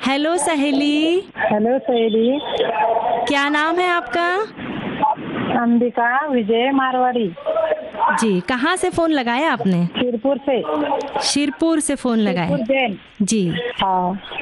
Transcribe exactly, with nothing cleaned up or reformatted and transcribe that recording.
Hello सहेली। Hello सहेली। क्या नाम है आपका? अंबिका विजय मारवाड़ी। जी, कहाँ से फ़ोन लगाया आपने? शिरपुर से। शिरपुर से फ़ोन लगाया। शिरपुर जैन। जी, हाँ।